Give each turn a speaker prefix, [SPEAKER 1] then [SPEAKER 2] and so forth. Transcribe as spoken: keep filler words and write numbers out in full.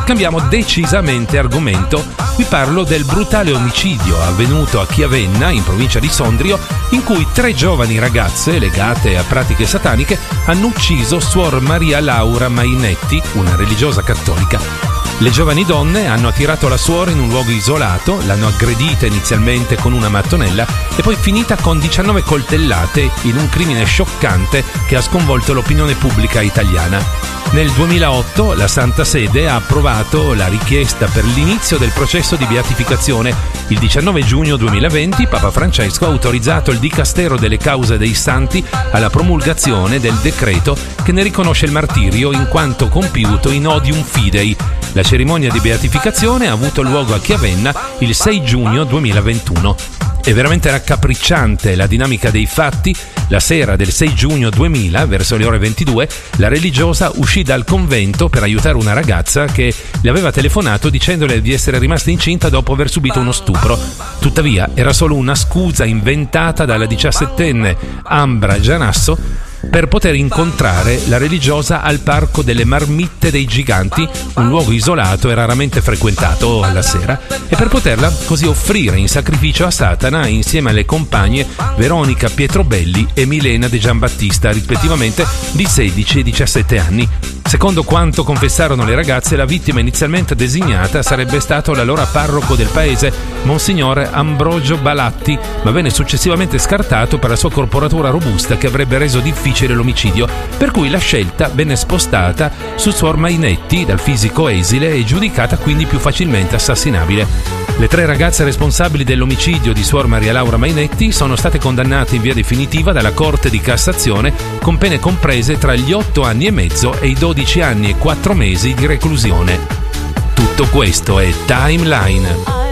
[SPEAKER 1] cambiamo decisamente argomento. Vi parlo del brutale omicidio avvenuto a Chiavenna, in provincia di Sondrio, in cui tre giovani ragazze legate a pratiche sataniche hanno ucciso Suor Maria Laura Mainetti, una religiosa cattolica. Le giovani donne hanno attirato la suora in un luogo isolato, l'hanno aggredita inizialmente con una mattonella e poi finita con diciannove coltellate in un crimine scioccante che ha sconvolto l'opinione pubblica italiana. Nel duemilaotto la Santa Sede ha approvato la richiesta per l'inizio del processo di beatificazione. Il diciannove giugno duemilaventi Papa Francesco ha autorizzato il Dicastero delle Cause dei Santi alla promulgazione del decreto che ne riconosce il martirio in quanto compiuto in odium fidei. La cerimonia di beatificazione ha avuto luogo a Chiavenna il sei giugno duemilaventuno. È veramente raccapricciante la dinamica dei fatti. La sera del sei giugno duemila, verso le ore ventidue, la religiosa uscì dal convento per aiutare una ragazza che le aveva telefonato dicendole di essere rimasta incinta dopo aver subito uno stupro. Tuttavia, era solo una scusa inventata dalla diciassettenne Ambra Gianasso per poter incontrare la religiosa al Parco delle Marmitte dei Giganti, un luogo isolato e raramente frequentato alla sera, e per poterla così offrire in sacrificio a Satana insieme alle compagne Veronica Pietrobelli e Milena De Giambattista, rispettivamente di sedici e diciassette anni. Secondo quanto confessarono le ragazze, la vittima inizialmente designata sarebbe stato l'allora parroco del paese, Monsignore Ambrogio Balatti, ma venne successivamente scartato per la sua corporatura robusta che avrebbe reso difficile l'omicidio, per cui la scelta venne spostata su Suor Mainetti, dal fisico esile e giudicata quindi più facilmente assassinabile. Le tre ragazze responsabili dell'omicidio di Suor Maria Laura Mainetti sono state condannate in via definitiva dalla Corte di Cassazione con pene comprese tra gli otto anni e mezzo e i dodici anni e quattro mesi di reclusione. Tutto questo è Timeline.